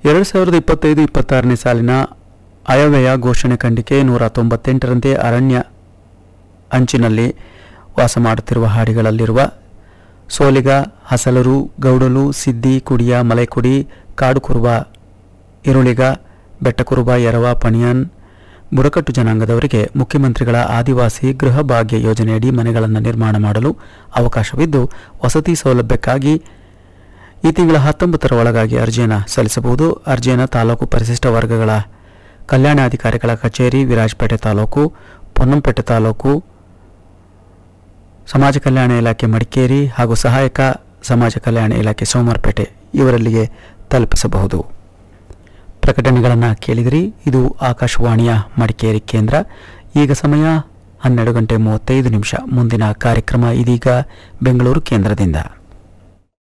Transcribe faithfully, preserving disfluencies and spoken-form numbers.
ಎರಡು ಸಾವಿರದ ಇಪ್ಪತ್ತೈದು ಇಪ್ಪತ್ತಾರನೇ ಸಾಲಿನ ಆಯವ್ಯಯ ಘೋಷಣೆ ಖಂಡಿಕೆ ನೂರ ತೊಂಬತ್ತೆಂಟರಂತೆ ಅರಣ್ಯ ಅಂಚಿನಲ್ಲಿ ವಾಸ ಮಾಡುತ್ತಿರುವ ಹಾಡಿಗಳಲ್ಲಿರುವ ಸೋಲಿಗ, ಹಸಲರು, ಗೌಡಲು, ಸಿದ್ದಿ, ಕುಡಿಯ, ಮಲೆಕುಡಿ, ಕಾಡುಕುರುಬ, ಇರುಳಿಗ, ಬೆಟ್ಟಕುರುಬ, ಎರವ, ಪಣಿಯನ್ ಬುಡಕಟ್ಟು ಜನಾಂಗದವರಿಗೆ ಮುಖ್ಯಮಂತ್ರಿಗಳ ಆದಿವಾಸಿ ಗೃಹ ಭಾಗ್ಯ ಯೋಜನೆಯಡಿ ಮನೆಗಳನ್ನು ನಿರ್ಮಾಣ ಮಾಡಲು ಅವಕಾಶವಿದ್ದು, ವಸತಿ ಸೌಲಭ್ಯಕ್ಕಾಗಿ ಈ ತಿಂಗಳ ಹತ್ತೊಂಬತ್ತರ ಒಳಗಾಗಿ ಅರ್ಜಿಯನ್ನು ಸಲ್ಲಿಸಬಹುದು. ಅರ್ಜಿಯನ್ನು ತಾಲೂಕು ಪರಿಶಿಷ್ಟ ವರ್ಗಗಳ ಕಲ್ಯಾಣಾಧಿಕಾರಿಗಳ ಕಚೇರಿ, ವಿರಾಜಪೇಟೆ ತಾಲೂಕು, ಪೊನ್ನಂಪೇಟೆ ತಾಲೂಕು ಸಮಾಜ ಕಲ್ಯಾಣ ಇಲಾಖೆ ಮಡಿಕೇರಿ ಹಾಗೂ ಸಹಾಯಕ ಸಮಾಜ ಕಲ್ಯಾಣ ಇಲಾಖೆ ಸೋಮವಾರಪೇಟೆ ಇವರಲ್ಲಿಗೆ ತಲುಪಿಸಬಹುದು. ಪ್ರಕಟಣೆಗಳನ್ನು ಕೇಳಿದಿರಿ. ಇದು ಆಕಾಶವಾಣಿಯ ಮಡಿಕೇರಿ ಕೇಂದ್ರ. ಈಗ ಸಮಯ ಹನ್ನೆರಡು ಗಂಟೆ ಮೂವತ್ತೈದು ನಿಮಿಷ. ಮುಂದಿನ ಕಾರ್ಯಕ್ರಮ ಇದೀಗ ಬೆಂಗಳೂರು ಕೇಂದ್ರದಿಂದ.